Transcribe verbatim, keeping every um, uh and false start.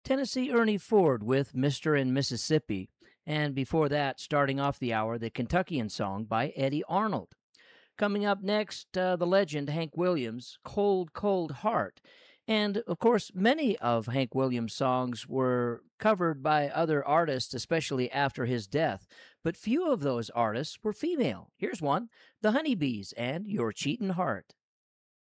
Tennessee Ernie Ford with Mister and Mississippi. And before that, starting off the hour, the Kentuckian song by Eddie Arnold. Coming up next, uh, the legend Hank Williams, Cold, Cold Heart. And of course, many of Hank Williams' songs were covered by other artists, especially after his death. But few of those artists were female. Here's one, The Honeybees and Your Cheatin' Heart.